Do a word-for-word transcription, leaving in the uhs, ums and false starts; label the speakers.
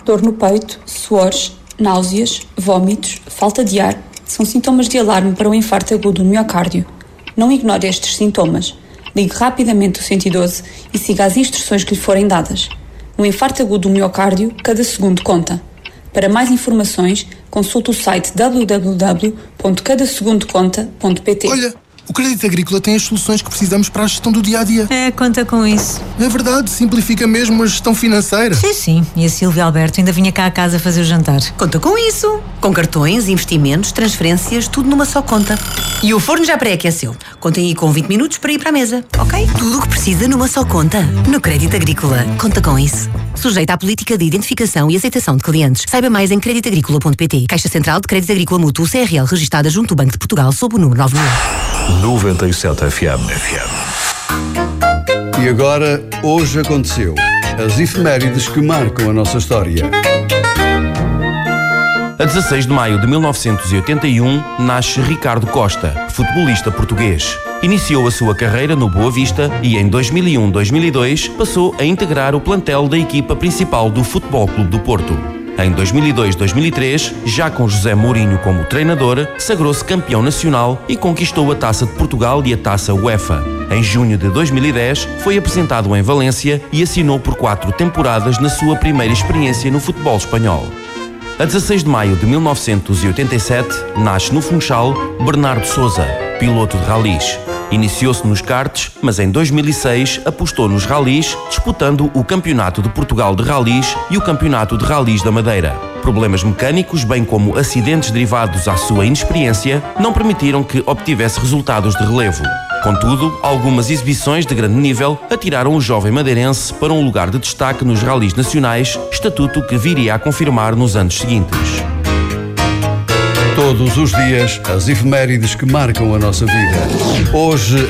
Speaker 1: dor no peito, suores, náuseas, vômitos, falta de ar são sintomas de alarme para o infarto agudo do miocárdio. Não ignore estes sintomas. Ligue rapidamente o cento e doze e siga as instruções que lhe forem dadas. No infarto agudo do miocárdio, cada segundo conta. Para mais informações, consulte o site w w w ponto cada segundo conta ponto p t.
Speaker 2: Olha, o Crédito Agrícola tem as soluções que precisamos para a gestão do dia-a-dia.
Speaker 3: É, conta com isso.
Speaker 2: É verdade, simplifica mesmo a gestão financeira.
Speaker 3: Sim, sim. E a Silvia Alberto ainda vinha cá a casa fazer o jantar.
Speaker 4: Conta com isso. Com cartões, investimentos, transferências, tudo numa só conta. E o forno já pré-aqueceu. Contem aí com vinte minutos para ir para a mesa, ok? Tudo o que precisa numa só conta. No Crédito Agrícola. Conta com isso. Sujeita à política de identificação e aceitação de clientes. Saiba mais em crédito agrícola ponto p t. Caixa Central de Crédito Agrícola Mútuo C R L, registada junto do Banco de Portugal, sob o número nove mil.
Speaker 5: noventa e sete F M.
Speaker 6: E agora, hoje aconteceu. As efemérides que marcam a nossa história.
Speaker 7: A dezasseis de maio de mil novecentos e oitenta e um, nasce Ricardo Costa, futebolista português. Iniciou a sua carreira no Boa Vista e em dois mil e um a dois mil e dois passou a integrar o plantel da equipa principal do Futebol Clube do Porto. Em dois mil e dois a dois mil e três, já com José Mourinho como treinador, sagrou-se campeão nacional e conquistou a Taça de Portugal e a Taça UEFA. Em junho de dois mil e dez, foi apresentado em Valência e assinou por quatro temporadas na sua primeira experiência no futebol espanhol. A dezasseis de maio de mil novecentos e oitenta e sete, nasce no Funchal Bernardo Sousa, piloto de ralis. Iniciou-se nos karts, mas em dois mil e seis apostou nos ralis, disputando o Campeonato de Portugal de Ralis e o Campeonato de Ralis da Madeira. Problemas mecânicos, bem como acidentes derivados à sua inexperiência, não permitiram que obtivesse resultados de relevo. Contudo, algumas exibições de grande nível atiraram o jovem madeirense para um lugar de destaque nos ralis nacionais, estatuto que viria a confirmar nos anos seguintes.
Speaker 6: Todos os dias, as efemérides que marcam a nossa vida. Hoje